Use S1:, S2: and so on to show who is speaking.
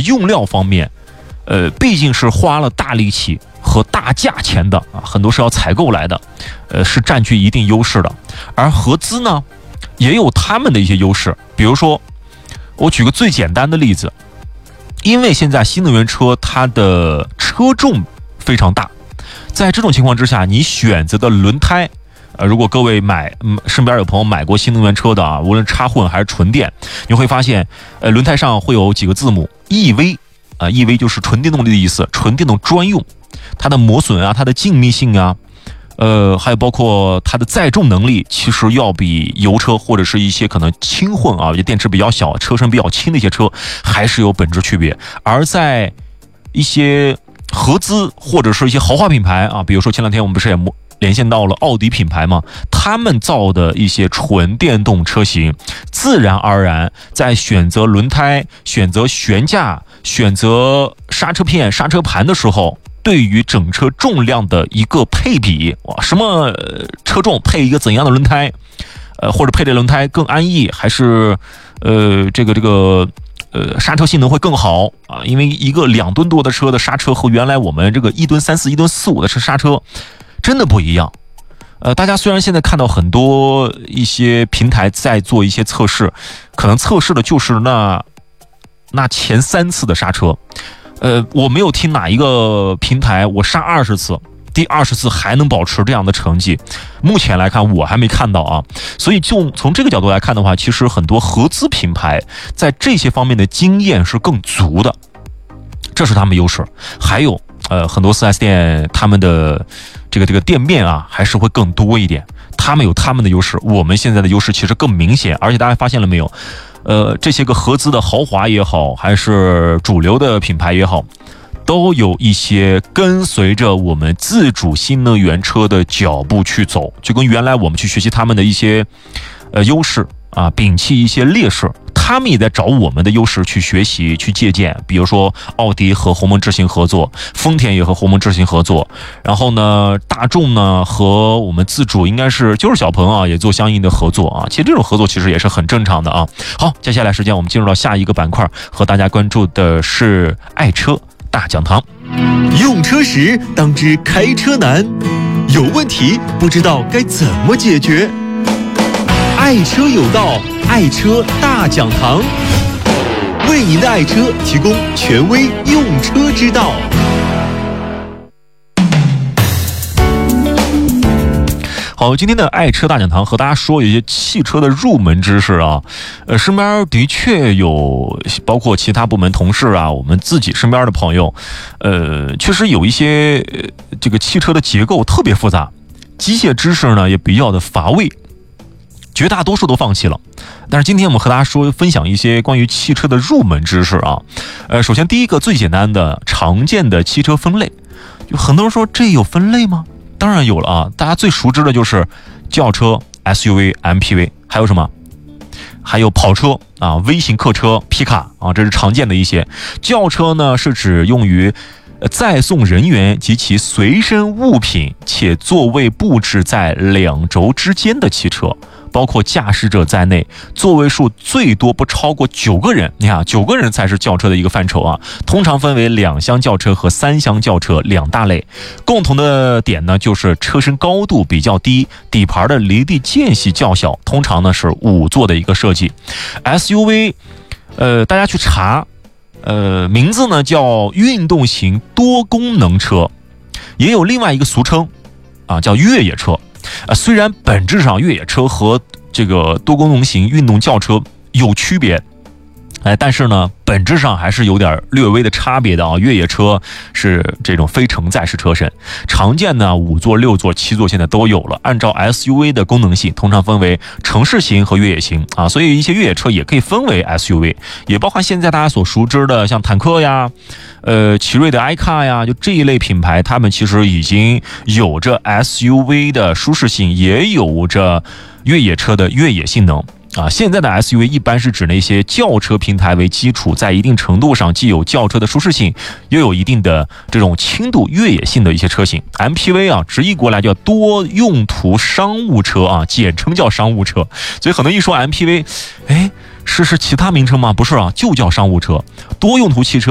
S1: 用料方面，毕竟是花了大力气和大价钱的啊，很多是要采购来的，是占据一定优势的。而合资呢，也有他们的一些优势，比如说，我举个最简单的例子，因为现在新能源车它的车重非常大，在这种情况之下，你选择的轮胎，如果各位身边有朋友买过新能源车的啊，无论插混还是纯电，你会发现，轮胎上会有几个字母 EV。EV 就是纯电动力的意思，纯电动专用，它的磨损啊，它的静谧性啊，还有包括它的载重能力，其实要比油车或者是一些可能轻混啊，电池比较小、车身比较轻的一些车，还是有本质区别。而在一些合资或者是一些豪华品牌啊，比如说前两天我们不是也连线到了奥迪品牌嘛，他们造的一些纯电动车型，自然而然在选择轮胎、选择悬架、选择刹车片、刹车盘的时候，对于整车重量的一个配比，什么车重配一个怎样的轮胎，或者配的轮胎更安逸，还是刹车性能会更好啊？因为一个2吨多的车的刹车和原来我们这个1吨3、1吨4、5的刹车真的不一样。大家虽然现在看到很多一些平台在做一些测试，可能测试的就是那前3次的刹车，我没有听哪一个平台我刹20次，第20次还能保持这样的成绩。目前来看我还没看到啊，所以就从这个角度来看的话，其实很多合资品牌在这些方面的经验是更足的，这是他们优势。还有很多 4S 店他们的这个店面啊还是会更多一点，他们有他们的优势，我们现在的优势其实更明显。而且大家发现了没有，这些个合资的豪华也好，还是主流的品牌也好，都有一些跟随着我们自主新能源车的脚步去走，就跟原来我们去学习他们的一些优势啊，摒弃一些劣势，他们也在找我们的优势去学习、去借鉴。比如说奥迪和鸿蒙智行合作，丰田也和鸿蒙智行合作，然后呢，大众呢和我们自主应该是就是小鹏啊也做相应的合作啊。其实这种合作其实也是很正常的啊。好，接下来时间我们进入到下一个板块，和大家关注的是爱车大讲堂。
S2: 用车时当知开车难，有问题不知道该怎么解决。爱车有道，爱车大讲堂，为您的爱车提供权威用车之道。
S1: 好，今天的爱车大讲堂和大家说一些汽车的入门知识啊。身边的确有包括其他部门同事啊，我们自己身边的朋友，确实有一些这个汽车的结构特别复杂，机械知识呢也比较的乏味，绝大多数都放弃了。但是今天我们和大家分享一些关于汽车的入门知识啊。首先第一个最简单的常见的汽车分类，就很多人说这有分类吗？当然有了啊，大家最熟知的就是轿车、SUV、MPV， 还有什么？还有跑车啊、微型客车、皮卡啊，这是常见的一些。轿车呢是指用于载送人员及其随身物品，且座位布置在2轴之间的汽车，包括驾驶者在内，座位数最多不超过9个人。你看，9个人才是轿车的一个范畴啊。通常分为2厢轿车和3厢轿车2大类。共同的点呢，就是车身高度比较低，底盘的离地间隙较小，通常呢是5座的一个设计。SUV，大家去查。名字呢叫运动型多功能车，也有另外一个俗称啊，叫越野车。虽然本质上越野车和这个多功能型运动轿车有区别，但是呢本质上还是有点略微的差别的啊。越野车是这种非承载式车身，常见的5座、6座、7座现在都有了。按照 SUV 的功能性，通常分为城市型和越野型啊，所以一些越野车也可以分为 SUV， 也包括现在大家所熟知的像坦克呀、奇瑞的 iCar 呀，就这一类品牌，他们其实已经有着 SUV 的舒适性，也有着越野车的越野性能。现在的 SUV 一般是指那些轿车平台为基础，在一定程度上既有轿车的舒适性，又有一定的这种轻度越野性的一些车型。MPV 啊，直译过来叫多用途商务车啊，简称叫商务车。所以很多一说 MPV，是其他名称吗？不是啊，就叫商务车。多用途汽车